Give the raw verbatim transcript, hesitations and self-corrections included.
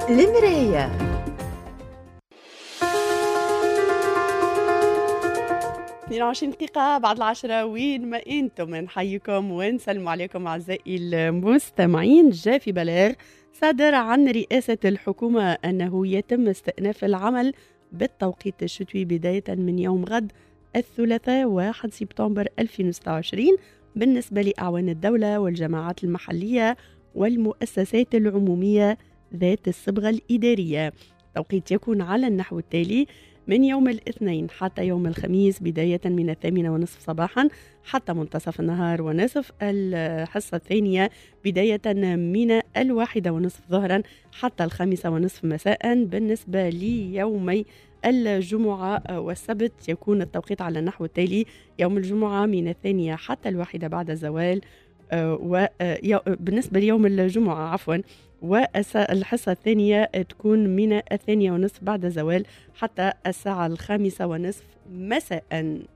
المراية. اثنين وعشرين دقيقة بعد العشرة، وين ما انتم نحييكم ونسلم عليكم أعزائي المستمعين. جاء في بلاغ صادر عن رئاسة الحكومة أنه يتم استئناف العمل بالتوقيت الشتوي بداية من يوم غد الثلاثاء واحد سبتمبر ألفين وستة وعشرين بالنسبة لأعوان الدولة والجماعات المحلية والمؤسسات العمومية ذات الصبغة الإدارية. التوقيت يكون على النحو التالي: من يوم الاثنين حتى يوم الخميس بداية من الثامنة ونصف صباحا حتى منتصف النهار ونصف. الحصة الثانية بداية من الواحدة ونصف ظهرا حتى الخامسة ونصف مساء. بالنسبة ليومي الجمعة والسبت يكون التوقيت على النحو التالي: يوم الجمعة من الثانية حتى الواحدة بعد الزوال، وبالنسبة ليوم الجمعة عفوا والحصة الثانية تكون من الثانية ونصف بعد الزوال حتى الساعة الخامسة ونصف مساء.